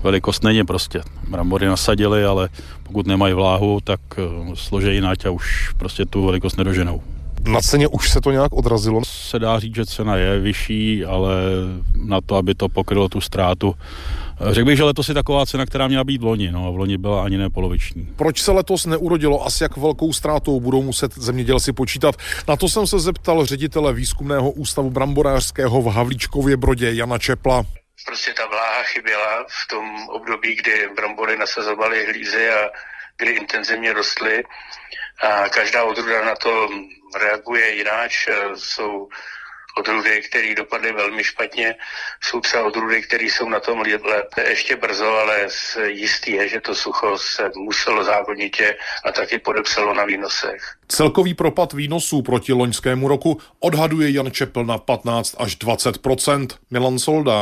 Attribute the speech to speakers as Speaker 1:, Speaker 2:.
Speaker 1: velikost není prostě. Brambory nasadili, ale pokud nemají vláhu, tak složejí nať a už prostě tu velikost nedoženou.
Speaker 2: Na ceně už se to nějak odrazilo?
Speaker 1: Se dá říct, že cena je vyšší, ale na to, aby to pokrylo tu ztrátu. Řekl bych, že letos je taková cena, která měla být v loni, a v loni byla ani ne poloviční.
Speaker 2: Proč se letos neurodilo a s jak velkou ztrátou budou muset zemědělci počítat? Na to jsem se zeptal ředitele výzkumného ústavu bramborářského v Havlíčkově Brodě Jana Čepla.
Speaker 3: Prostě ta vláha chyběla v tom období, kdy brambory nasazovaly hlízy a kdy intenzivně rostly. A každá odrůda na to reaguje jináč. Jsou odrůdy, které dopadly velmi špatně, jsou třeba odrůdy, které jsou na tom lépe. Ještě brzo, ale jistý je, že to sucho se muselo zákonitě a taky podepsalo na výnosech.
Speaker 2: Celkový propad výnosů proti loňskému roku odhaduje Jan Čepl na 15 až 20%. Milan Solda.